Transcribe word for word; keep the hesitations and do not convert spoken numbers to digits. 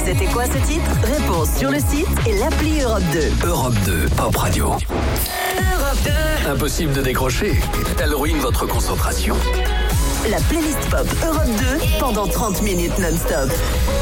C'était quoi ce titre? Réponse sur le site et l'appli Europe deux. Europe deux, Pop Radio. Europe deux. Impossible de décrocher. Elle ruine votre concentration. La playlist Pop Europe deux pendant trente minutes non-stop.